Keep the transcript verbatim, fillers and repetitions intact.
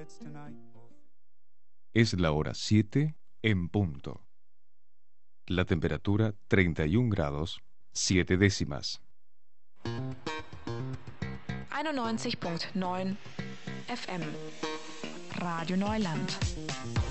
Es la hora siete en punto. La temperatura treinta y un grados, siete décimas. einundneunzig Komma neun F M. Radio Neuland.